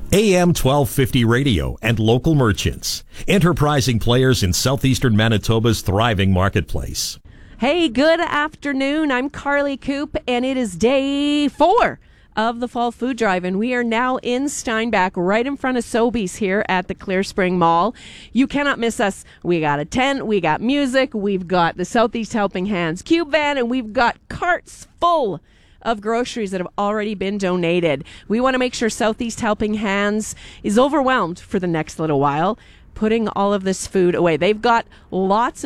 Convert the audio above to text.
AM 1250 radio and local merchants. Enterprising players in southeastern Manitoba's thriving marketplace. Hey, good afternoon. I'm Carly Coop, and it is day 4 of the Fall Food Drive, and we are now in Steinbach, right in front of Sobeys here at the Clear Spring Mall. You cannot miss us. We got a tent, we got music, we've got the Southeast Helping Hands Cube Van, and we've got carts full of groceries that have already been donated. We want to make sure Southeast Helping Hands is overwhelmed for the next little while, putting all of this food away. They've got lots